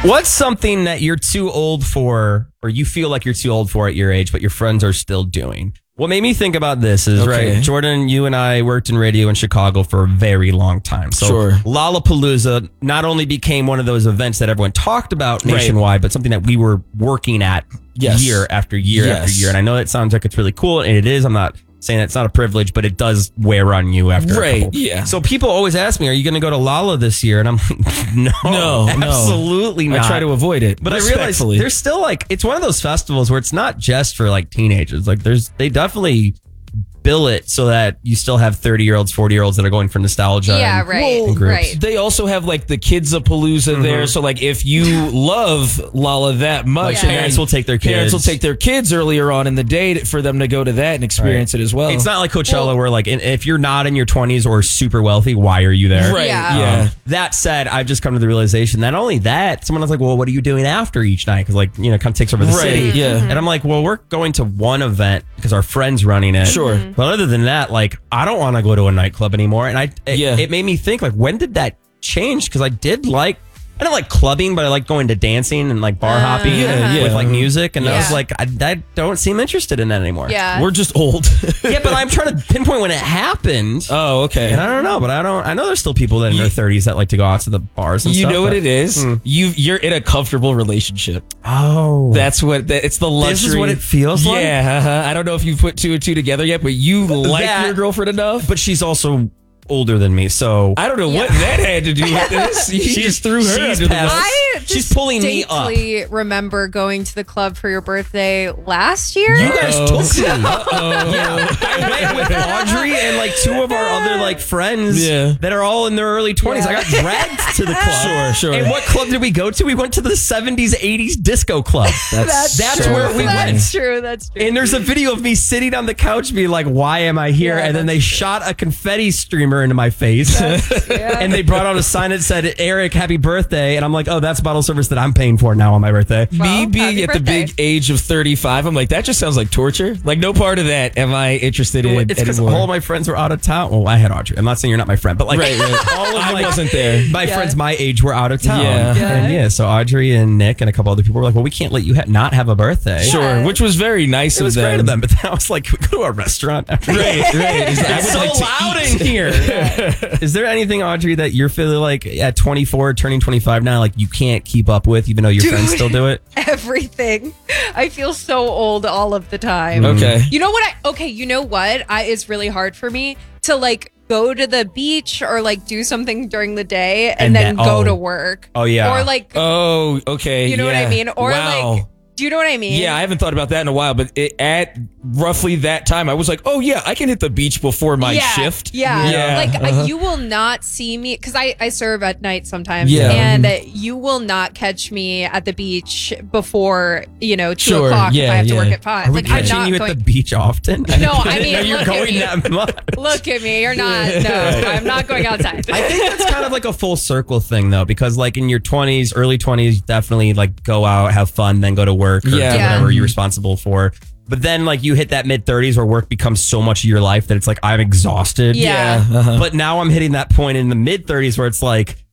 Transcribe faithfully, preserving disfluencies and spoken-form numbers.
What's something that you're too old for, or you feel like you're too old for at your age, but your friends are still doing? What made me think about this is, Okay. right, Jordan, you and I worked in radio in Chicago for a very long time. So Sure. Lollapalooza not only became one of those events that everyone talked about Right. nationwide, but something that we were working at Yes. year after year Yes. after year. And I know that sounds like it's really cool, and it is. I'm not saying it's not a privilege, but it does wear on you after Right, a couple. yeah. So people always ask me, are you going to go to Lolla this year? And I'm like, no, No, no. absolutely not. I try to avoid it, But I realize respectfully. there's still like, it's one of those festivals where it's not just for like teenagers. Like there's, they definitely bill it so that you still have thirty year olds, forty year olds that are going for nostalgia. Yeah, and- right, and groups. right. They also have like the Kids-a-Palooza there. So like if you love Lolla that much, Like and parents then will take their kids. Parents will take their kids earlier on in the day to- for them to go to that and experience Right. it as well. It's not like Coachella where like, in- if you're not in your twenties or super wealthy, why are you there? right. Yeah. Yeah. Um, that said, I've just come to the realization not only that, someone was like, well, what are you doing after each night? Because, like, you know, kind of takes over the Right, city. yeah. And I'm like, well, we're going to one event because our friend's running it. Sure. Mm-hmm. But other than that, like, I don't want to go to a nightclub anymore. And I, it, Yeah. it made me think, like, when did that change? Because I did like, I don't like clubbing, but I like going to dancing and like bar hopping Yeah, yeah. with like music. And I was Yeah. like, I, I don't seem interested in that anymore. Yeah. We're just old. Yeah, but I'm trying to pinpoint when it happened. oh, okay. And I don't know, but I don't. I know there's still people that in their thirties that like to go out to the bars and You stuff. know what but- it is? Hmm. You you're in a comfortable relationship. Oh, That's what that, it's the luxury. This is what it feels like? Yeah, uh-huh. I don't know if you've put two and two together yet, but you like That- your girlfriend enough. but she's also older than me, so I don't know what Yeah. that had to do with this. You She's- just threw her she's under the past- bus. I She's pulling me up. distinctly remember going to the club for your birthday last year. you guys Uh-oh. took me. Uh-oh. Yeah, I went with Audrey and like two of our other like friends Yeah. that are all in their early twenties. I got dragged to the club. Sure, sure. And what club did we go to? We went to the seventies, eighties disco club. That's, That's so where we funny. That's true. That's true. And there's a video of me sitting on the couch being like, why am I here? Yeah, and then they that's shot a confetti streamer into my face. yeah. And they brought out a sign that said, Eric, happy birthday. And I'm like, oh, that's bottle service that I'm paying for now on my birthday. Me Well, being happy at the birthday. big age of thirty-five, I'm like, that just sounds like torture. Like, no part of that am I interested in It's because anymore. all my friends were out of town. Well, I had Audrey. I'm not saying you're not my friend, but like Right, right. all of I like, wasn't there. my Yeah. friends my age were out of town. Yeah. Yeah. And yeah, so Audrey and Nick and a couple other people were like, well, we can't let you ha- not have a birthday. Sure, Yeah. which was very nice It was of them. great of them, but then I was like, can we go to a restaurant after Right, right. Is that- I It's would so like to loud eat. in here. Is there anything, Audrey, that you're feeling like at twenty-four, turning twenty-five now, like you can't keep up with, even though your Dude. friends still do it? Everything. I feel so old all of the time. Okay. You know what? I okay. You know what? I it's really hard for me to like go to the beach or like do something during the day and, And then then- go oh. to work. Oh, yeah. Or like, Oh, okay. you know what yeah. I mean? Or wow. like, do you know what I mean? Yeah, I haven't thought about that in a while, but it, at roughly that time, I was like, "Oh yeah, I can hit the beach before my yeah, shift." Yeah, Yeah. like I- Uh-huh. you will not see me because I I serve at night sometimes. Yeah. and uh, you will not catch me at the beach before you know two Sure, o'clock if yeah, I have to yeah. work at five. Are we like I'm catching not you going. at the beach often? No, I didn't mean, know you're look at going me. that much. Look at me, you're not. No, I'm not going outside. I think that's kind of like a full circle thing, though, because like in your twenties, early twenties, definitely like go out, have fun, then go to work or Yeah. do Yeah. whatever you're responsible for. But then like you hit that mid thirties where work becomes so much of your life that it's like I'm exhausted. Yeah. Uh-huh. But now I'm hitting that point in the mid thirties where it's like